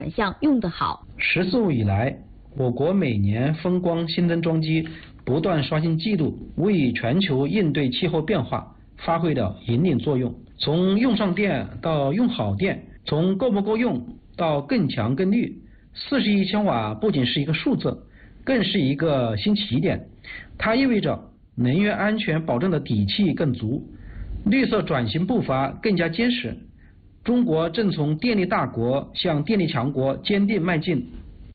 项用得好。 “十四五”以来，我国每年风光新增装机不断刷新纪录，为全球应对气候变化发挥了引领作用。从用上电到用好电，从够不够用到更强更绿，40亿千瓦不仅是一个数字，更是一个新起点。它意味着能源安全保证的底气更足，绿色转型步伐更加坚实。中国正从电力大国向电力强国坚定迈进。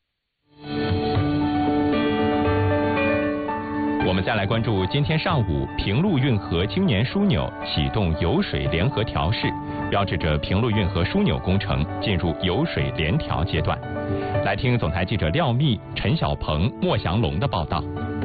我们再来关注今天上午，平陆运河青年枢纽启动油水联合调试，标志着平陆运河枢纽工程进入油水联调阶段。来听总台记者廖密、陈小鹏、莫祥龙的报道。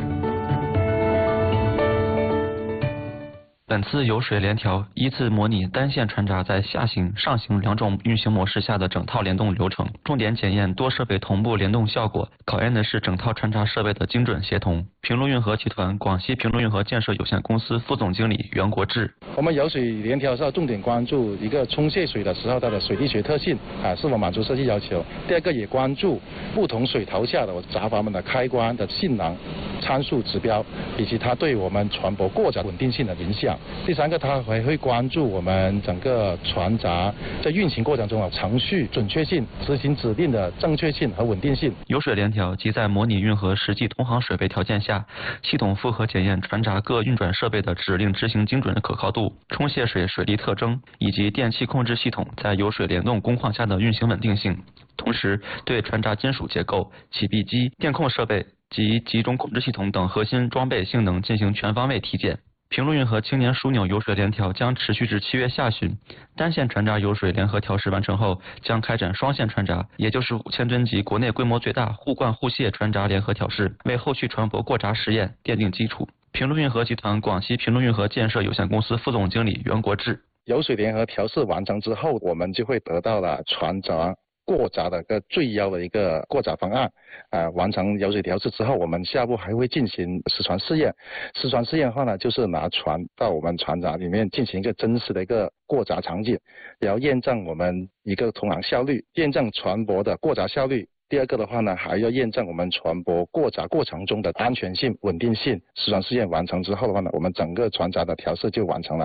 本次油水联调依次模拟单线船闸在下行、上行两种运行模式下的整套联动流程，重点检验多设备同步联动效果，考验的是整套船闸设备的精准协同。平陆运河集团广西平陆运河建设有限公司副总经理袁国志： 我们油水联调是要重点关注一个冲卸水的时候它的水力学特性是否满足设计要求。第二个也关注不同水头下的闸阀们的开关的性能参数指标，以及它对我们船舶过闸稳定性的影响。第三个，它还会关注我们整个船闸在运行过程中程序准确性、执行指令的正确性和稳定性。 油水联调即在模拟运河实际通航水位条件下，系统复核检验船闸各运转设备的指令执行精准的可靠度、冲卸水水力特征以及电气控制系统在油水联动工况下的运行稳定性。同时，对船闸金属结构、起闭机、电控设备及集中控制系统等核心装备性能进行全方位体检。平陆运河青年枢纽油水联调将持续至7月下旬，单线船闸油水联合调试完成后，将开展双线船闸，也就是5000吨级国内规模最大互灌互卸船闸联合调试，为后续船舶过闸实验奠定基础。平陆运河集团广西平陆运河建设有限公司副总经理袁国志： 油水联合调试完成之后，我们就会得到了船闸过闸的一个最优的一个过闸方案。完成油水调试之后，我们下步还会进行实船试验。实船试验的话呢，就是拿船到我们船闸里面进行一个真实的一个过闸场景，然后验证我们一个通航效率，验证船舶的过闸效率。第二个的话呢，还要验证我们船舶过闸过程中的安全性、稳定性。实船试验完成之后的话呢，我们整个船闸的调试就完成了。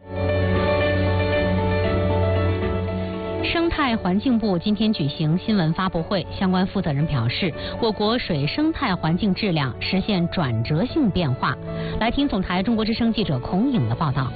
生态环境部今天举行新闻发布会，相关负责人表示，我国水生态环境质量实现转折性变化。来听总台中国之声记者孔颖的报道。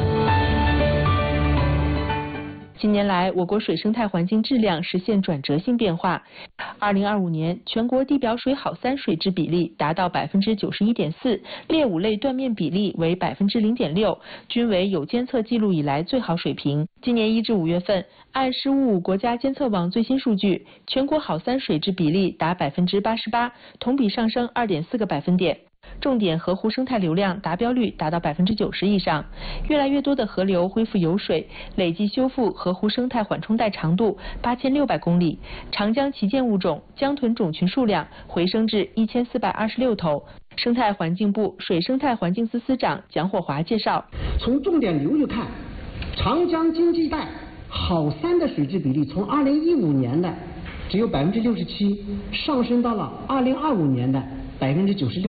近年来，我国水生态环境质量实现转折性变化。2025年，全国地表水好3水质比例达到91.4%，劣5类断面比例为0.6%，均为有监测记录以来最好水平。今年1至5月份，按“15国家监测网”最新数据，全国好3水质比例达88%，同比上升2.4个百分点。重点河湖生态流量达标率达到90%以上，越来越多的河流恢复有水，累计修复河湖生态缓冲带长度8600公里，长江旗舰物种江豚种群数量回升至1426头。生态环境部水生态环境司司长蒋火华介绍， 从重点流域看，长江经济带好3的水质比例从2015年的只有67%，上升到了2025年的96%。